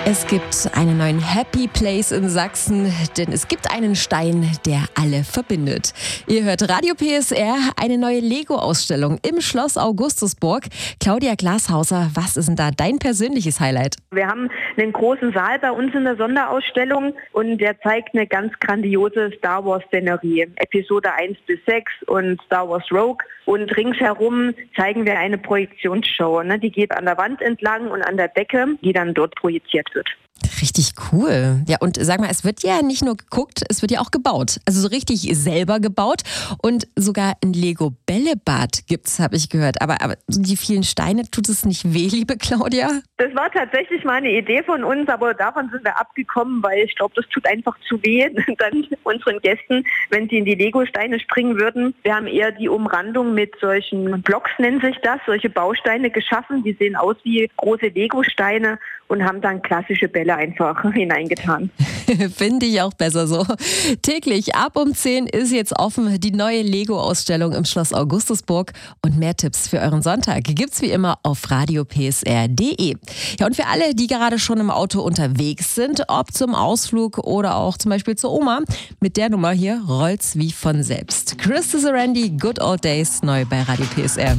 Es gibt einen neuen Happy Place in Sachsen, denn es gibt einen Stein, der alle verbindet. Ihr hört Radio PSR, eine neue Lego-Ausstellung im Schloss Augustusburg. Claudia Glashauser, was ist denn da dein persönliches Highlight? Wir haben einen großen Saal bei uns in der Sonderausstellung und der zeigt eine ganz grandiose Star Wars-Szenerie. Episode 1 bis 6 und Star Wars Rogue. Und ringsherum zeigen wir eine Projektionsshow. Die geht an der Wand entlang und an der Decke, die dann dort projiziert wird. Richtig cool. Ja, und sag mal, es wird ja nicht nur geguckt, es wird ja auch gebaut. Also so richtig selber gebaut. Und sogar ein Lego-Bällebad gibt's, habe ich gehört. Aber die vielen Steine, tut es nicht weh, liebe Claudia? Das war tatsächlich mal eine Idee von uns, aber davon sind wir abgekommen, weil ich glaube, das tut einfach zu weh dann unseren Gästen, wenn sie in die Lego-Steine springen würden. Wir haben eher die Umrandung mit solchen Blocks, nennt sich das, solche Bausteine geschaffen. Die sehen aus wie große Lego-Steine und haben dann klassische Bälle einfach hineingetan. Finde ich auch besser so. Täglich ab um 10 ist jetzt offen die neue Lego-Ausstellung im Schloss Augustusburg. Und mehr Tipps für euren Sonntag gibt's wie immer auf radiopsr.de. Ja, und für alle, die gerade schon im Auto unterwegs sind, ob zum Ausflug oder auch zum Beispiel zur Oma, mit der Nummer hier rollt's wie von selbst. Chris Randy, Good Old Days, neu bei Radio PSR.